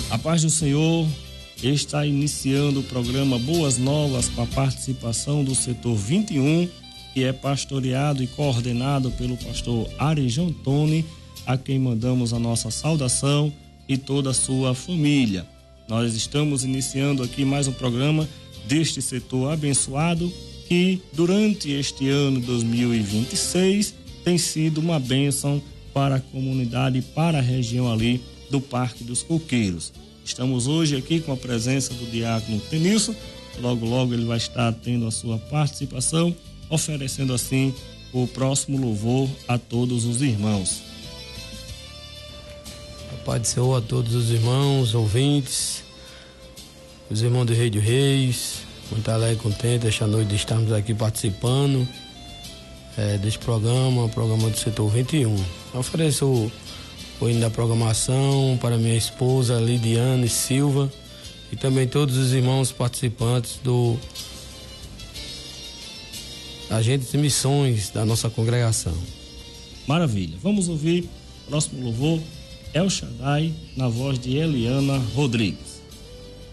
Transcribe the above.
A paz do Senhor. Está iniciando o programa Boas Novas com a participação do setor 21, que é pastoreado e coordenado pelo pastor Arejão Tony, a quem mandamos a nossa saudação e toda a sua família. Nós estamos iniciando aqui mais um programa deste setor abençoado que durante este ano 2026 tem sido uma bênção para a comunidade e para a região ali do Parque dos Coqueiros. Estamos hoje aqui com a presença do diácono Tenilson. Logo ele vai estar tendo a sua participação, oferecendo assim o próximo louvor a todos os irmãos. A paz do Senhor a todos os irmãos, ouvintes, os irmãos do Rei de Reis. Muito alegre e contente esta noite de estarmos aqui participando deste programa do setor 21. Ofereço o hino da programação para minha esposa Lidiane Silva e também todos os irmãos participantes do agentes de missões da nossa congregação. Maravilha. Vamos ouvir o próximo louvor, El Shaddai, na voz de Eliana Rodrigues.